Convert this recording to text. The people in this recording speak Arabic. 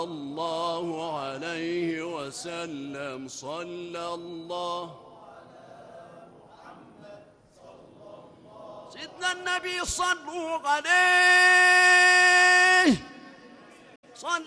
الله عليه وسلم. صلى الله سيدنا النبي صلوا عليه.